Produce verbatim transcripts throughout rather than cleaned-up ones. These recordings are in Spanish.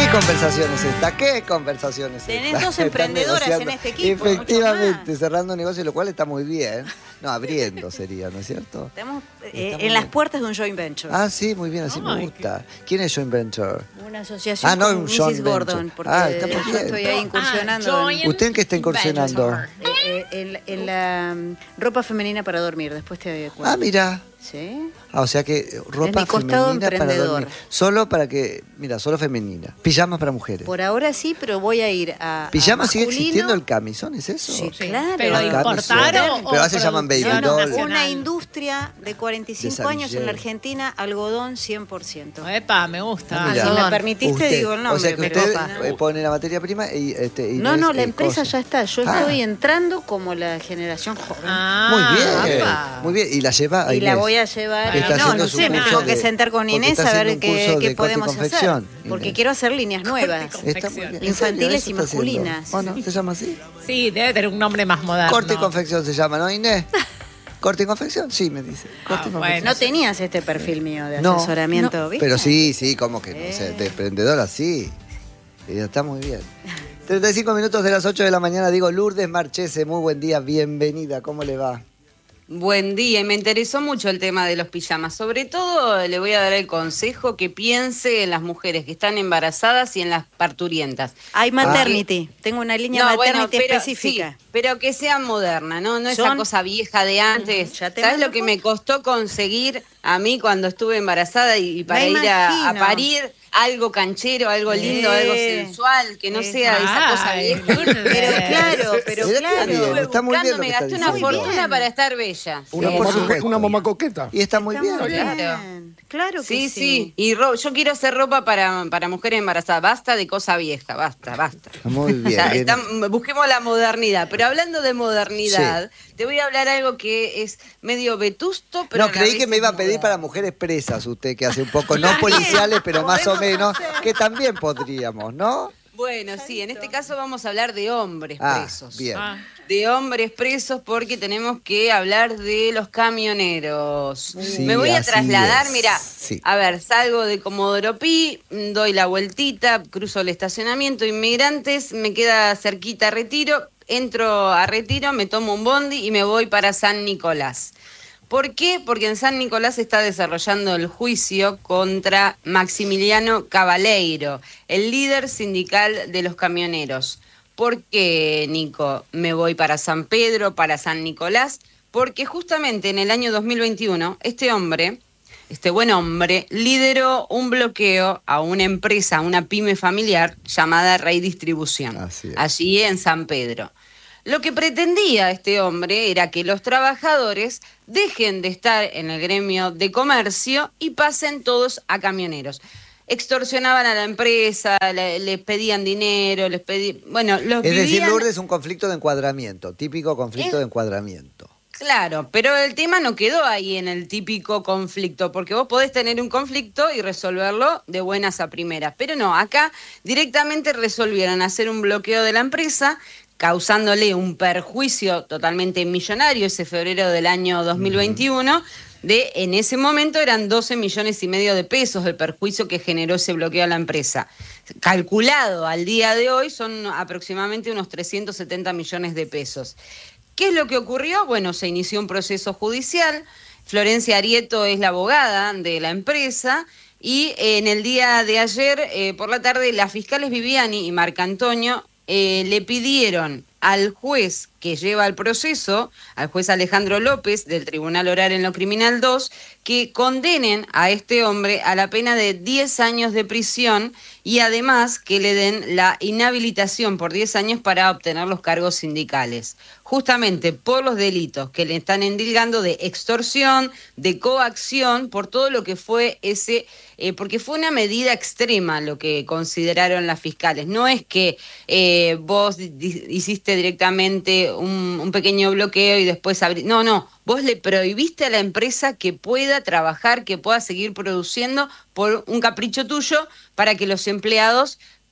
conversaciones esta? ¿Qué conversaciones Tenés esta? dos emprendedoras en este equipo. Efectivamente, cerrando un negocio, lo cual está muy bien. No, abriendo sería, ¿no es cierto? Estamos eh, Está muy en las bien. puertas de un joint venture. Ah, sí, muy bien, así me Ay, gusta. ¿Quién es Joint Venture? Una asociación Ah, no, con un missus joint Gordon, venture. porque Ah, está muy yo bien. estoy ahí incursionando Ah, en, joint ¿Usted en qué está incursionando? venture. eh, eh, en- en la mm, ropa femenina para dormir. Después te cuento. Ah, mira. ¿Sí? Ah, o sea que ropa mi costado femenina para emprendedor. dormir. Solo para que, mira, solo femenina. Pijamas para mujeres. Por ahora sí, pero voy a ir a. a ¿Pijama sigue masculino. existiendo el camisón? ¿Es eso? Sí, Sí, claro. pero Ah, importaron camisón. Pero ahora se llaman baby No, no, doll. una industria de cuarenta y cinco De años en la Savillé. Argentina, algodón cien por ciento. Epa, me gusta. Ah, mira. Si me Algodón. permitiste, Usted, digo el nombre. o sea que pero usted pa- eh, pone la materia prima y... Este, y No, no, es, la eh, empresa cosa. ya está. Yo Ah. estoy entrando como la generación joven. Ah, Muy bien, epa. muy bien. Y la lleva a y la Inés. voy a llevar. Está no, haciendo no su sé, me curso tengo que de- sentar con porque Inés está a ver haciendo un qué, curso qué de corte y podemos hacer. confección, Porque Inés. quiero hacer líneas nuevas. Está muy bien. ¿En serio? Infantiles ¿Eso y está haciendo? masculinas. ¿O no? ¿Se llama así? Sí, debe tener un nombre más moderno. Corte y confección se llama, ¿no, Inés? ¿Corte y confección? Sí, me dice. Corte Ah, y bueno. confección. No tenías este perfil mío de No, asesoramiento, ¿viste? Pero sí, sí, como que no Eh. sé, de emprendedora sí. Ella está muy bien. treinta y cinco minutos de las ocho de la mañana, digo Lourdes Marchese, muy buen día, bienvenida, ¿cómo le va? Buen día, y me interesó mucho el tema de los pijamas. Sobre todo le voy a dar el consejo que piense en las mujeres que están embarazadas y en las parturientas. Hay maternity. Tengo una línea No, bueno, maternity pero, específica. sí, pero que sea moderna, ¿no? No esa Son- cosa vieja de antes. Ya te ¿Sabes mando lo que foto. me costó conseguir a mí cuando estuve embarazada y, y para Me ir a, a imagino. parir? Algo canchero, algo lindo, Eh. algo sensual, que no Eh. sea esa cosa Ay, vieja. Lourdes. Pero claro, pero Mira qué claro. bien, Estuve está muy bien buscando, lo me que está gasté una diciendo. fortuna para estar bella. Una, Sí, por mamá, supuesto. una mamá coqueta. Y está muy Está bien. muy Claro. bien. Claro que Sí, sí. sí, y ro- yo quiero hacer ropa para, para mujeres embarazadas. Basta de cosa vieja, basta, basta. Muy O bien. sea, bien. está- busquemos la modernidad. Pero hablando de modernidad, te voy a hablar algo que es medio vetusto, pero. No, a la creí vez que me es iba a pedir moderno. para mujeres presas usted, que hace un poco, no policiales, pero más o menos, que también podríamos, ¿no? Bueno, sí, en este caso vamos a hablar de hombres Ah, presos. bien. Ah. De hombres presos porque tenemos que hablar de los camioneros. Sí, Me voy a así trasladar, es. mira, Sí. a ver, salgo de Comodoro Pi, doy la vueltita, cruzo el estacionamiento, Inmigrantes, me queda cerquita Retiro, entro a Retiro, me tomo un bondi y me voy para San Nicolás. ¿Por qué? Porque en San Nicolás se está desarrollando el juicio contra Maximiliano Cabaleiro, el líder sindical de los camioneros. ¿Por qué, Nico, me voy para San Pedro, para San Nicolás? Porque justamente en el año dos mil veintiuno, este hombre, este buen hombre, lideró un bloqueo a una empresa, a una pyme familiar llamada Rey Distribución, Así es. allí en San Pedro. Lo que pretendía este hombre era que los trabajadores dejen de estar en el gremio de comercio y pasen todos a camioneros. Extorsionaban a la empresa, le- les pedían dinero, les pedían... Bueno, los Es decir, vivían- Lourdes, un conflicto de encuadramiento, típico conflicto Es- de encuadramiento. Claro, pero el tema no quedó ahí en el típico conflicto, porque vos podés tener un conflicto y resolverlo de buenas a primeras, pero no, acá directamente resolvieron hacer un bloqueo de la empresa, causándole un perjuicio totalmente millonario ese febrero del año dos mil veintiuno, de en ese momento eran doce millones y medio de pesos el perjuicio que generó ese bloqueo a la empresa. Calculado al día de hoy son aproximadamente unos trescientos setenta millones de pesos. ¿Qué es lo que ocurrió? Bueno, se inició un proceso judicial. Florencia Arieto es la abogada de la empresa y eh, en el día de ayer, eh, por la tarde, las fiscales Viviani y Marcantonio eh, le pidieron al juez que lleva el proceso, al juez Alejandro López del Tribunal Oral en lo Criminal dos, que condenen a este hombre a la pena de diez años de prisión y además que le den la inhabilitación por diez años para obtener los cargos sindicales, justamente por los delitos que le están endilgando de extorsión, de coacción, por todo lo que fue ese, eh, porque fue una medida extrema lo que consideraron las fiscales. No es que eh, vos di- hiciste directamente un, un pequeño bloqueo y después abrí, no, no, vos le prohibiste a la empresa que pueda trabajar, que pueda seguir produciendo por un capricho tuyo para que los empleados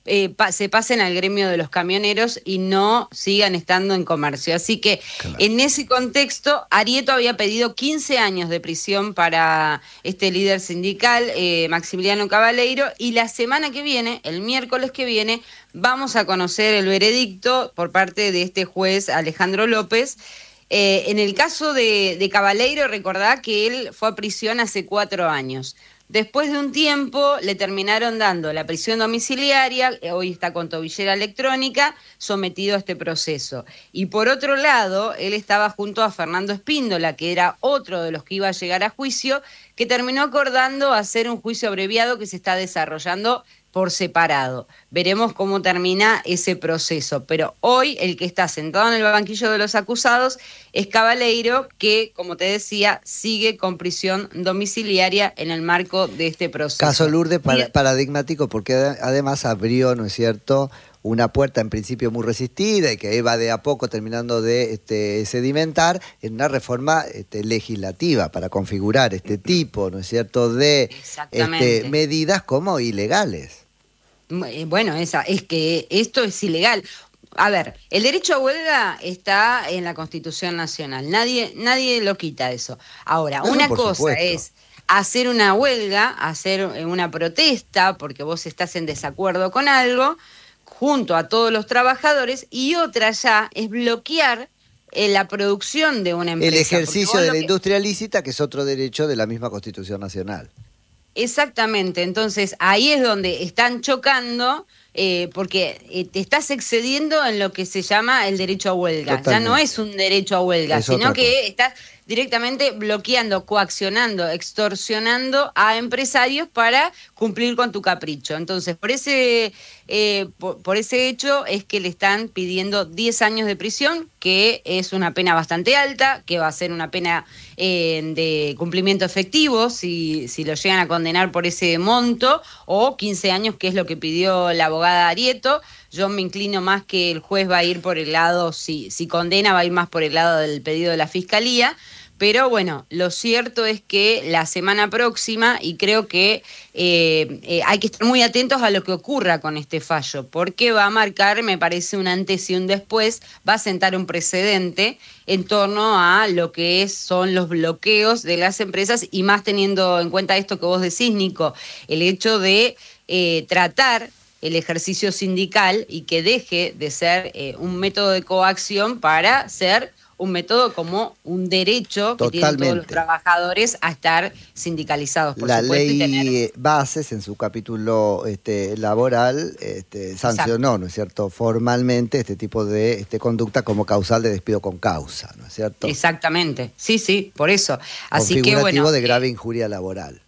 eh, pa- se pasen al gremio de los camioneros y no sigan estando en comercio. Así que Claro. en ese contexto, Arieto había pedido quince años de prisión para este líder sindical, eh, Maximiliano Cabaleiro, y la semana que viene, el miércoles que viene, vamos a conocer el veredicto por parte de este juez Alejandro López. Eh, en el caso de, de Cabaleiro, recordá que él fue a prisión hace cuatro años. Después de un tiempo le terminaron dando la prisión domiciliaria, eh, hoy está con tobillera electrónica, sometido a este proceso. Y por otro lado, él estaba junto a Fernando Espíndola, que era otro de los que iba a llegar a juicio, que terminó acordando hacer un juicio abreviado que se está desarrollando por separado. Veremos cómo termina ese proceso. Pero hoy el que está sentado en el banquillo de los acusados es Cabaleiro, que, como te decía, sigue con prisión domiciliaria en el marco de este proceso. Caso Lourdes para- Bien. paradigmático porque ad- además abrió, ¿no es cierto?, una puerta en principio muy resistida y que va de a poco terminando de este, sedimentar en una reforma este, legislativa para configurar este tipo, ¿no es cierto?, de Exactamente. este, medidas como ilegales. Eh, Bueno, esa, es que esto es ilegal. A ver, el derecho a huelga está en la Constitución Nacional. Nadie, nadie lo quita eso. Ahora, Eso una por cosa supuesto. es hacer una huelga, hacer una protesta, porque vos estás en desacuerdo con algo, junto a todos los trabajadores, y otra ya es bloquear eh, la producción de una empresa. El porque ejercicio vos de lo la que- industria lícita, que es otro derecho de la misma Constitución Nacional. Exactamente, entonces ahí es donde están chocando, eh, porque eh, te estás excediendo en lo que se llama el derecho a huelga. Totalmente. Ya no es un derecho a huelga, Es sino otra que cosa. estás directamente bloqueando, coaccionando, extorsionando a empresarios para cumplir con tu capricho. Entonces, por ese, eh, por, por ese hecho es que le están pidiendo diez años de prisión, que es una pena bastante alta, que va a ser una pena eh, de cumplimiento efectivo si, si lo llegan a condenar por ese monto, o quince años, que es lo que pidió la abogada Arieto. Yo me inclino más que el juez va a ir por el lado, si, si condena, va a ir más por el lado del pedido de la Fiscalía. Pero bueno, lo cierto es que la semana próxima, y creo que eh, eh, hay que estar muy atentos a lo que ocurra con este fallo, porque va a marcar, me parece, un antes y un después, va a sentar un precedente en torno a lo que es, son los bloqueos de las empresas, y más teniendo en cuenta esto que vos decís, Nico, el hecho de eh, tratar el ejercicio sindical y que deje de ser eh, un método de coacción para ser un método como un derecho que tienen todos los Totalmente. trabajadores a estar sindicalizados, por La supuesto, y ley tener... eh, Bases, en su capítulo este, laboral, este, sancionó, ¿no es cierto?, formalmente este tipo de este, conducta como causal de despido con causa, ¿no es cierto? Exactamente, sí, sí, por eso. Así que Configurativo bueno, de grave eh, injuria laboral.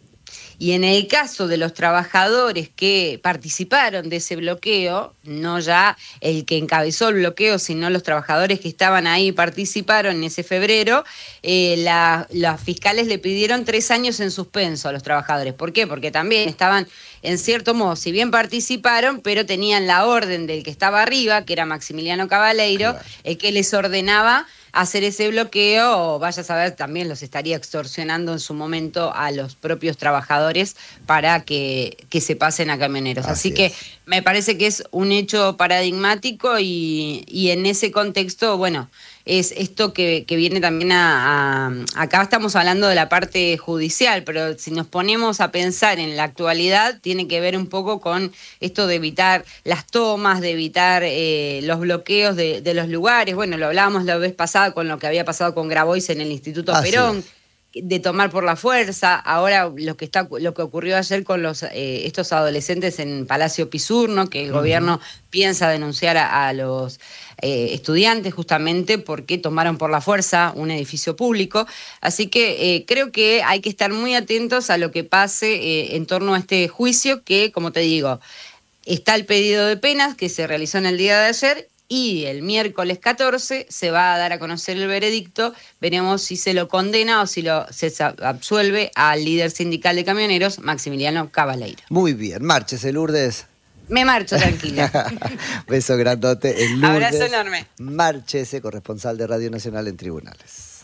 y en el caso de los trabajadores que participaron de ese bloqueo, no ya el que encabezó el bloqueo, sino los trabajadores que estaban ahí y participaron en ese febrero, eh, la, las fiscales le pidieron tres años en suspenso a los trabajadores. ¿Por qué? Porque también estaban, en cierto modo, si bien participaron, pero tenían la orden del que estaba arriba, que era Maximiliano Cabaleiro, Claro. el que les ordenaba hacer ese bloqueo, o vaya a saber, también los estaría extorsionando en su momento a los propios trabajadores para que, que se pasen a camioneros. Así, Así que es. me parece que es un hecho paradigmático, y, y en ese contexto, bueno, es esto que, que viene también a, a... Acá estamos hablando de la parte judicial, pero si nos ponemos a pensar en la actualidad, tiene que ver un poco con esto de evitar las tomas, de evitar eh, los bloqueos de, de los lugares. Bueno, lo hablábamos la vez pasada con lo que había pasado con Grabois en el Instituto Así Perón, es. de tomar por la fuerza. Ahora lo que está, lo que ocurrió ayer con los eh, estos adolescentes en Palacio Pisurno, que el uh-huh. gobierno piensa denunciar a, a los eh, estudiantes justamente porque tomaron por la fuerza un edificio público. Así que eh, creo que hay que estar muy atentos a lo que pase eh, en torno a este juicio, que, como te digo, está el pedido de penas que se realizó en el día de ayer, y el miércoles catorce se va a dar a conocer el veredicto. Veremos si se lo condena o si lo, se absuelve al líder sindical de camioneros, Maximiliano Cabaleiro. Muy bien, márchese, Lourdes. Me marcho, tranquila. Beso grandote en Lourdes. Abrazo enorme. Márchese, corresponsal de Radio Nacional en Tribunales.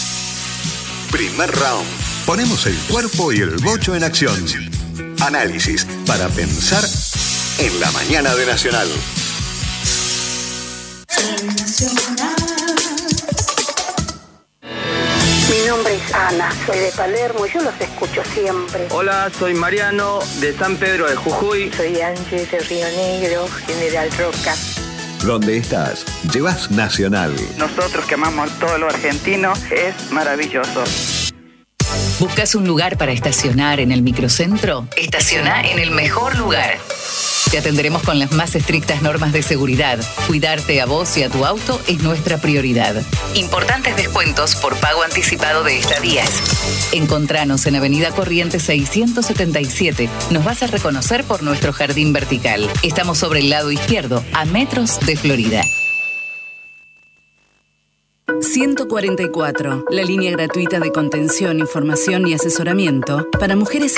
Primer round. Ponemos el cuerpo y el bocho en acción. Análisis para pensar en la mañana de Nacional. Mi nombre es Ana, soy de Palermo y yo los escucho siempre. Hola, soy Mariano de San Pedro de Jujuy. Soy Ángel de Río Negro, General Roca. Donde estás, llevas Nacional. Nosotros que amamos todo lo argentino, es maravilloso. ¿Buscas un lugar para estacionar en el microcentro? Estaciona en el mejor lugar. Te atenderemos con las más estrictas normas de seguridad. Cuidarte a vos y a tu auto es nuestra prioridad. Importantes descuentos por pago anticipado de estadías. Encontranos en Avenida Corrientes seiscientos setenta y siete. Nos vas a reconocer por nuestro jardín vertical. Estamos sobre el lado izquierdo, a metros de Florida. ciento cuarenta y cuatro, la línea gratuita de contención, información y asesoramiento para mujeres